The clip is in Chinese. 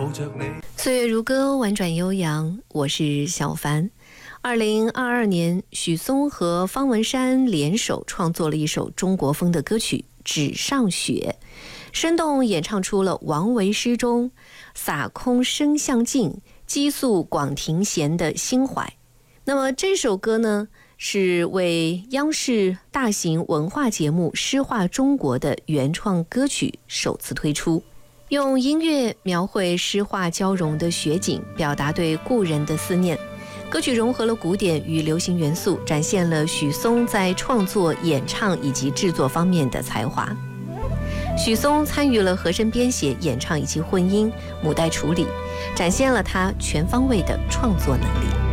岁月如歌，婉转悠扬，我是小凡。2022年，许嵩和方文山联手创作了一首中国风的歌曲《纸上雪》，生动演唱出了王维诗中洒空生向尽，激诉广庭弦的心怀。那么这首歌呢，是为央视大型文化节目《诗画中国》的原创歌曲首次推出，用音乐描绘诗画交融的雪景，表达对故人的思念。歌曲融合了古典与流行元素，展现了许嵩在创作、演唱以及制作方面的才华。许嵩参与了和声编写、演唱以及混音、母带处理，展现了他全方位的创作能力。